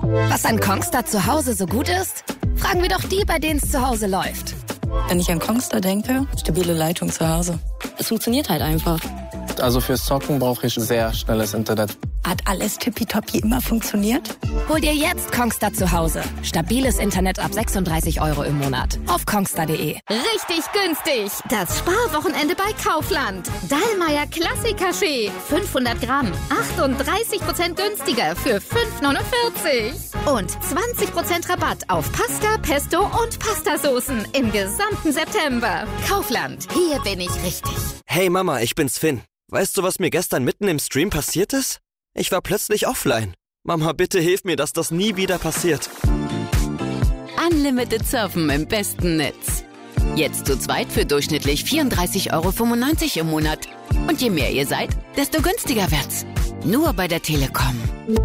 Was an Kongstar zu Hause so gut ist? Fragen wir doch die, bei denen es zu Hause läuft. Wenn ich an Kongstar denke, stabile Leitung zu Hause. Es funktioniert halt einfach. Also fürs Zocken brauche ich sehr schnelles Internet. Hat alles tippitoppi immer funktioniert? Hol dir jetzt Kongstar zu Hause. Stabiles Internet ab 36 € im Monat. Auf kongstar.de. Richtig günstig. Das Sparwochenende bei Kaufland. Dallmayr Klassik-Kaffee. 500 Gramm. 38% günstiger für 5,49. Und 20% Rabatt auf Pasta, Pesto und Pastasoßen im gesamten September. Kaufland. Hier bin ich richtig. Hey Mama, ich bin's Finn. Weißt du, was mir gestern mitten im Stream passiert ist? Ich war plötzlich offline. Mama, bitte hilf mir, dass das nie wieder passiert. Unlimited Surfen im besten Netz. Jetzt zu zweit für durchschnittlich 34,95 € im Monat. Und je mehr ihr seid, desto günstiger wird's. Nur bei der Telekom.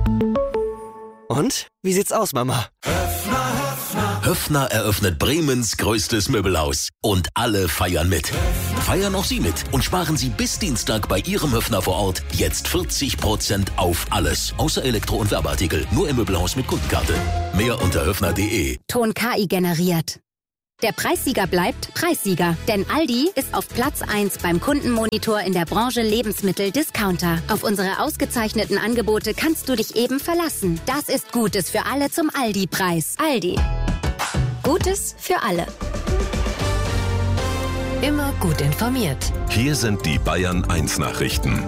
Und? Wie sieht's aus, Mama? Höffner eröffnet Bremens größtes Möbelhaus. Und alle feiern mit. Feiern auch Sie mit und sparen Sie bis Dienstag bei Ihrem Höffner vor Ort jetzt 40% auf alles. Außer Elektro- und Werbeartikel. Nur im Möbelhaus mit Kundenkarte. Mehr unter höffner.de. Ton KI generiert. Der Preissieger bleibt Preissieger, denn Aldi ist auf Platz 1 beim Kundenmonitor in der Branche Lebensmittel-Discounter. Auf unsere ausgezeichneten Angebote kannst du dich eben verlassen. Das ist Gutes für alle zum Aldi-Preis. Aldi. Gutes für alle. Immer gut informiert. Hier sind die Bayern 1 Nachrichten.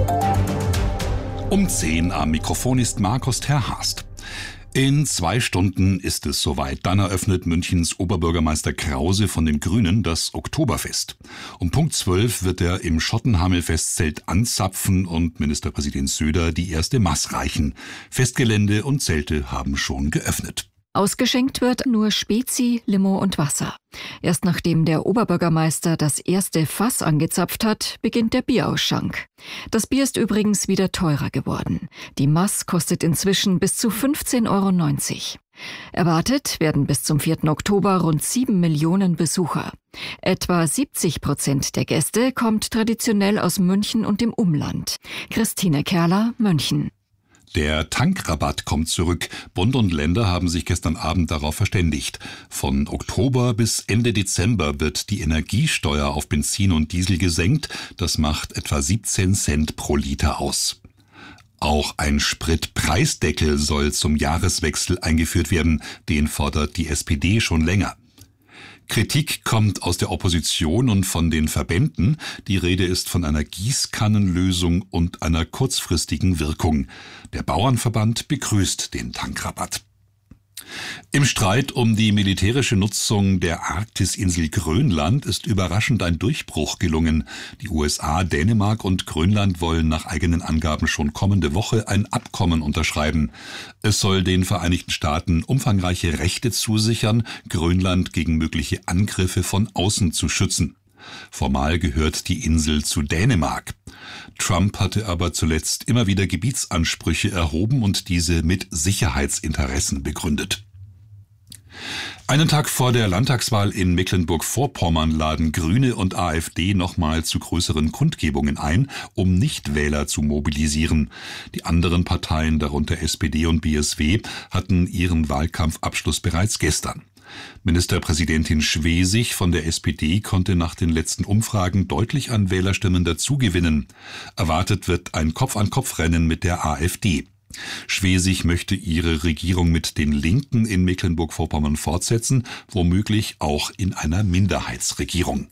Um 10 am Mikrofon ist Markus Terhast. In 2 Stunden ist es soweit. Dann eröffnet Münchens Oberbürgermeister Krause von den Grünen das Oktoberfest. Um Punkt 12 wird er im Schottenhamel-Festzelt anzapfen und Ministerpräsident Söder die erste Maß reichen. Festgelände und Zelte haben schon geöffnet. Ausgeschenkt wird nur Spezi, Limo und Wasser. Erst nachdem der Oberbürgermeister das erste Fass angezapft hat, beginnt der Bierausschank. Das Bier ist übrigens wieder teurer geworden. Die Maß kostet inzwischen bis zu 15,90 €. Erwartet werden bis zum 4. Oktober rund 7 Millionen Besucher. Etwa 70% der Gäste kommt traditionell aus München und dem Umland. Christine Kerler, München. Der Tankrabatt kommt zurück. Bund und Länder haben sich gestern Abend darauf verständigt. Von Oktober bis Ende Dezember wird die Energiesteuer auf Benzin und Diesel gesenkt. Das macht etwa 17 Cent pro Liter aus. Auch ein Spritpreisdeckel soll zum Jahreswechsel eingeführt werden. Den fordert die SPD schon länger. Kritik kommt aus der Opposition und von den Verbänden. Die Rede ist von einer Gießkannenlösung und einer kurzfristigen Wirkung. Der Bauernverband begrüßt den Tankrabatt. Im Streit um die militärische Nutzung der Arktisinsel Grönland ist überraschend ein Durchbruch gelungen. Die USA, Dänemark und Grönland wollen nach eigenen Angaben schon kommende Woche ein Abkommen unterschreiben. Es soll den Vereinigten Staaten umfangreiche Rechte zusichern, Grönland gegen mögliche Angriffe von außen zu schützen. Formal gehört die Insel zu Dänemark. Trump hatte aber zuletzt immer wieder Gebietsansprüche erhoben und diese mit Sicherheitsinteressen begründet. Einen Tag vor der Landtagswahl in Mecklenburg-Vorpommern laden Grüne und AfD nochmal zu größeren Kundgebungen ein, um Nichtwähler zu mobilisieren. Die anderen Parteien, darunter SPD und BSW, hatten ihren Wahlkampfabschluss bereits gestern. Ministerpräsidentin Schwesig von der SPD konnte nach den letzten Umfragen deutlich an Wählerstimmen dazugewinnen. Erwartet wird ein Kopf-an-Kopf-Rennen mit der AfD. Schwesig möchte ihre Regierung mit den Linken in Mecklenburg-Vorpommern fortsetzen, womöglich auch in einer Minderheitsregierung.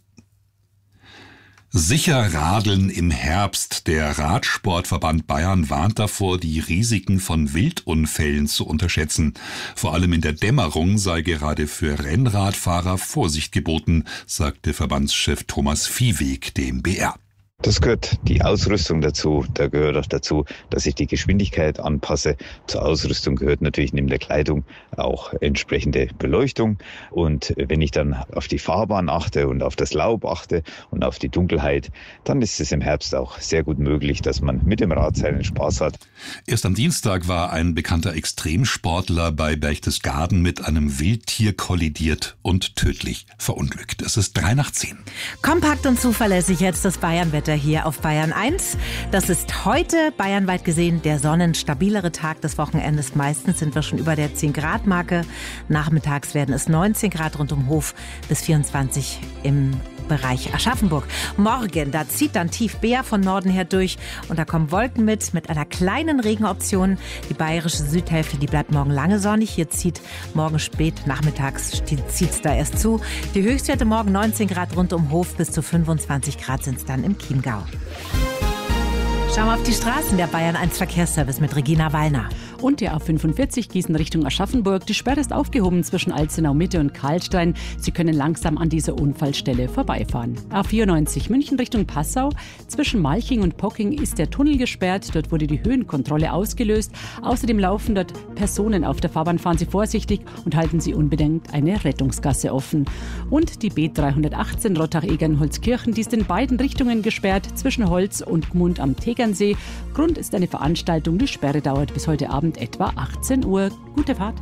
Sicher radeln im Herbst. Der Radsportverband Bayern warnt davor, die Risiken von Wildunfällen zu unterschätzen. Vor allem in der Dämmerung sei gerade für Rennradfahrer Vorsicht geboten, sagte Verbandschef Thomas Viehweg dem BR. Das gehört die Ausrüstung dazu. Da gehört auch dazu, dass ich die Geschwindigkeit anpasse. Zur Ausrüstung gehört natürlich neben der Kleidung auch entsprechende Beleuchtung. Und wenn ich dann auf die Fahrbahn achte und auf das Laub achte und auf die Dunkelheit, dann ist es im Herbst auch sehr gut möglich, dass man mit dem Rad seinen Spaß hat. Erst am Dienstag war ein bekannter Extremsportler bei Berchtesgaden mit einem Wildtier kollidiert und tödlich verunglückt. Es ist 9:03. Kompakt und zuverlässig jetzt das Bayern-Wetter Höchstwerte hier auf Bayern 1. Das ist heute bayernweit gesehen der sonnenstabilere Tag des Wochenendes. Meistens sind wir schon über der 10-Grad-Marke. Nachmittags werden es 19 Grad rund um Hof bis 24 im Bereich Aschaffenburg. Morgen, da zieht dann tief Bea von Norden her durch und da kommen Wolken mit einer kleinen Regenoption. Die bayerische Südhälfte, die bleibt morgen lange sonnig. Hier zieht morgen spät nachmittags zieht's da erst zu. Die Höchstwerte morgen 19 Grad rund um Hof, bis zu 25 Grad sind es dann im Chiemgau. Schauen wir auf die Straßen. Der Bayern 1 Verkehrsservice mit Regina Wallner. Und der A45 Gießen Richtung Aschaffenburg. Die Sperre ist aufgehoben zwischen Alzenau Mitte und Karlstein. Sie können langsam an dieser Unfallstelle vorbeifahren. A94 München Richtung Passau. Zwischen Malching und Pocking ist der Tunnel gesperrt. Dort wurde die Höhenkontrolle ausgelöst. Außerdem laufen dort Personen auf der Fahrbahn. Fahren Sie vorsichtig und halten Sie unbedingt eine Rettungsgasse offen. Und die B318 Rottach-Egernholzkirchen, die ist in beiden Richtungen gesperrt. Zwischen Holz und Gmund am Tegernsee. Grund ist eine Veranstaltung. Die Sperre dauert bis heute Abend etwa 18 Uhr. Gute Fahrt.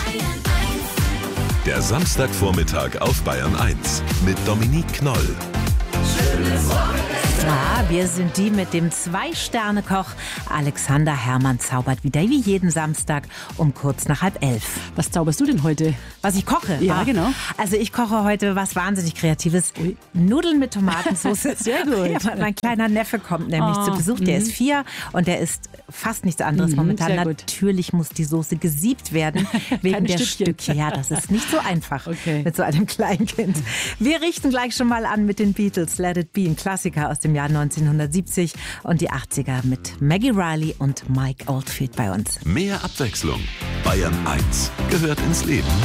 Der Samstagvormittag auf Bayern 1 mit Dominique Knoll. Ja, wir sind die mit dem 2-Sterne-Koch. Alexander Herrmann zaubert wieder wie jeden Samstag um kurz nach 10:30. Was zauberst du denn heute? Was ich koche? Ja, genau. Also ich koche heute was wahnsinnig Kreatives. Nudeln mit Tomatensauce. Sehr gut. Ja, mein kleiner Neffe kommt nämlich zu Besuch. Der ist 4 und der isst fast nichts anderes momentan. Natürlich muss die Soße gesiebt werden wegen der Stückchen. Ja, das ist nicht so einfach mit so einem Kleinkind. Wir richten gleich schon mal an mit den Beatles. Let It Be, ein Klassiker aus dem Jahr 1970 und die 80er mit Maggie Riley und Mike Oldfield bei uns. Mehr Abwechslung. Bayern 1 gehört ins Leben.